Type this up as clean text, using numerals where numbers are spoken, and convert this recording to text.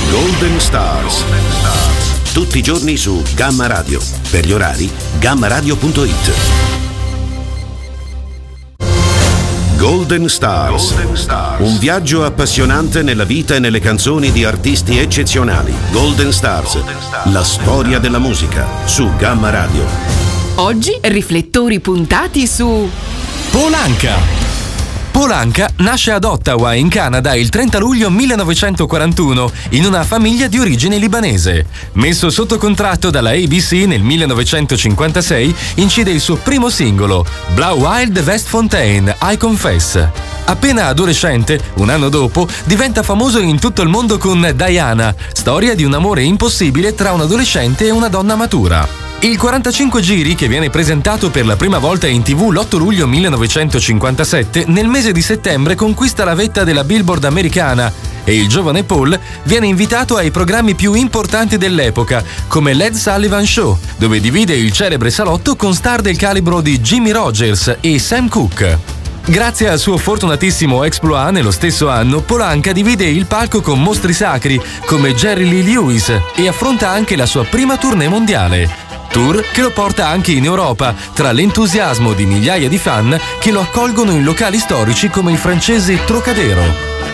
Golden Stars. Tutti i giorni su Gamma Radio. Per gli orari, gammaradio.it. Golden Stars. Un viaggio appassionante nella vita e nelle canzoni di artisti eccezionali. Golden Stars. La storia della musica su Gamma Radio. Oggi riflettori puntati su Polanca. Polanca nasce ad Ottawa, in Canada, il 30 luglio 1941, in una famiglia di origine libanese. Messo sotto contratto dalla ABC nel 1956, incide il suo primo singolo, Blau Wild Westfontein, I Confess. Appena adolescente, un anno dopo, diventa famoso in tutto il mondo con Diana, storia di un amore impossibile tra un adolescente e una donna matura. Il 45 giri, che viene presentato per la prima volta in TV l'8 luglio 1957, nel mese di settembre conquista la vetta della Billboard americana e il giovane Paul viene invitato ai programmi più importanti dell'epoca, come l'Ed Sullivan Show, dove divide il celebre salotto con star del calibro di Jimmie Rogers e Sam Cooke. Grazie al suo fortunatissimo exploit, nello stesso anno, Polanca divide il palco con mostri sacri come Jerry Lee Lewis e affronta anche la sua prima tournée mondiale. Tour che lo porta anche in Europa, tra l'entusiasmo di migliaia di fan che lo accolgono in locali storici come il francese Trocadero.